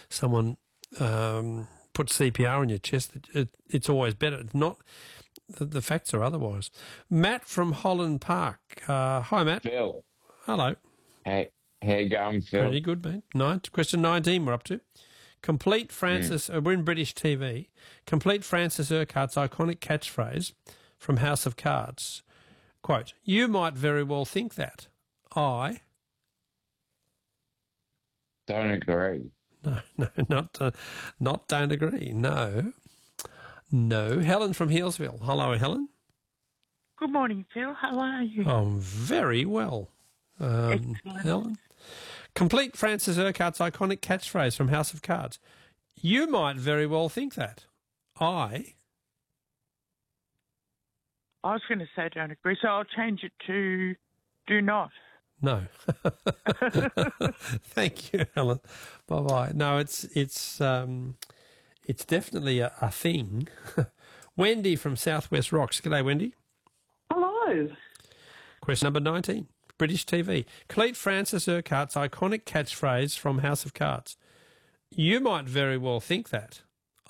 someone puts CPR on your chest, it's always better. It's not. The facts are otherwise. Matt from Holland Park. Hi, Matt. Phil. Hello. Hey, how you going, Phil? Pretty good, mate. Question 19 we're up to. Complete Francis, we're in British TV. Complete Francis Urquhart's iconic catchphrase from House of Cards. Quote, you might very well think that. I... Don't agree. No, not don't agree. No. Helen from Healesville. Hello, Helen. Good morning, Phil. How are you? I'm very well. Helen. Complete Francis Urquhart's iconic catchphrase from House of Cards. You might very well think that. I was going to say don't agree, so I'll change it to do not. No. Thank you, Helen. Bye-bye. No, it's definitely a thing. Wendy from Southwest Rocks. G'day, Wendy. Hello. Question number 19. British TV. Complete Francis Urquhart's iconic catchphrase from House of Cards. You might very well think that.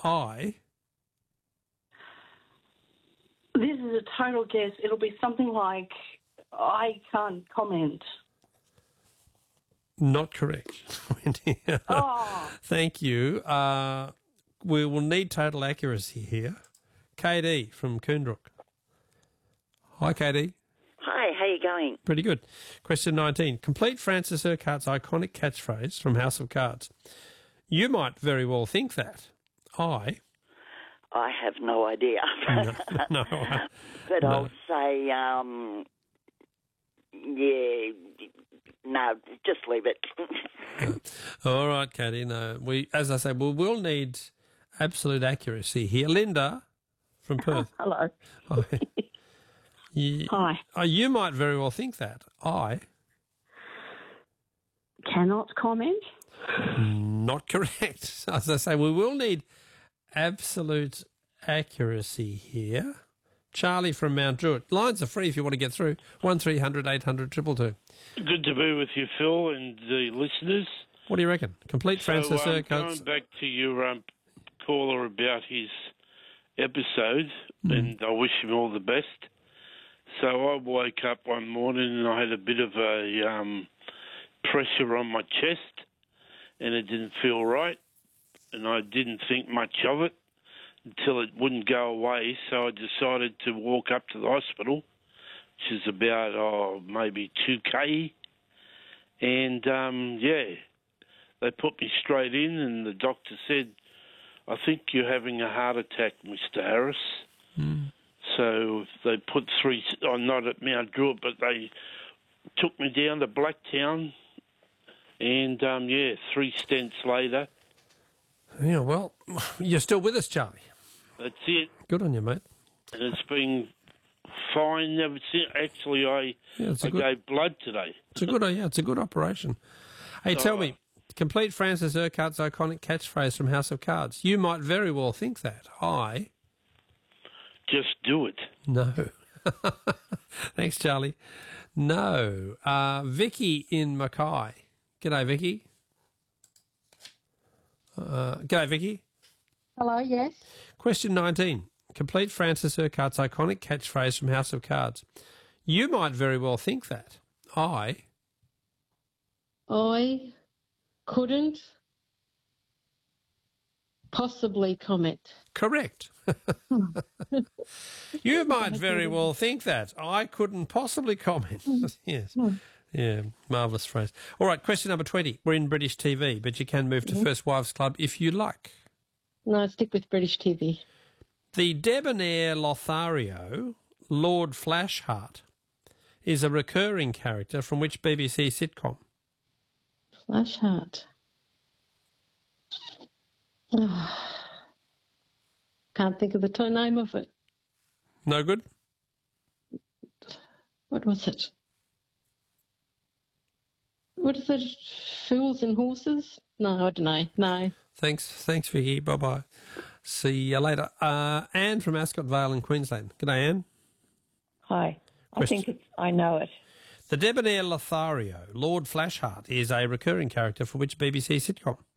This is a total guess. It'll be something like, I can't comment. Not correct, Wendy. Oh. Thank you. We will need total accuracy here. KD from Coonbrook. Hi, KD. Hi, how you going? Pretty good. Question 19. Complete Francis Urquhart's iconic catchphrase from House of Cards. You might very well think that. I have no idea. No. But No. I'll say, no, just leave it. All right, Katie. No, as I say, we'll need absolute accuracy here. Linda from Perth. Hello. Hi. Hi. You might very well think that. I cannot comment. Not correct. As I say, we will need absolute accuracy here. Charlie from Mount Druitt. Lines are free if you want to get through. 1300 800 222. Good to be with you, Phil, and the listeners. What do you reckon? Complete Francis Urquhart's... Going back to your caller about his episode, and I wish him all the best. So I woke up one morning and I had a bit of a pressure on my chest, and it didn't feel right, and I didn't think much of it until it wouldn't go away. So I decided to walk up to the hospital, which is about maybe 2K, and they put me straight in, and the doctor said, I think you're having a heart attack, Mr. Harris. So they put not at Mount Druitt, but they took me down to Blacktown, and 3 stents later. Yeah, well, you're still with us, Charlie. That's it. Good on you, mate. And it's been fine ever since. Actually, I gave blood today. It's a good operation. Hey, tell me, complete Francis Urquhart's iconic catchphrase from House of Cards. You might very well think that. I... Just do it. No. Thanks, Charlie. No. Vicky in Mackay. G'day, Vicky. G'day, Vicky. Hello, yes. Question 19. Complete Francis Urquhart's iconic catchphrase from House of Cards. You might very well think that. I couldn't possibly comment. Correct. You might very well think that. I couldn't possibly comment. Yes. Yeah, marvellous phrase. All right, question number 20. We're in British TV, but you can move to First Wives Club if you like. No, stick with British TV. The debonair Lothario, Lord Flashheart, is a recurring character from which BBC sitcom? Flashheart. Can't think of the name of it. No good? What was it? What is it? Fools and Horses? No, I don't know. No. Thanks, Vicky. Bye-bye. See you later. Anne from Ascot Vale in Queensland. G'day, Anne. Hi. I know it. The debonair Lothario, Lord Flashheart, is a recurring character for which BBC sitcom?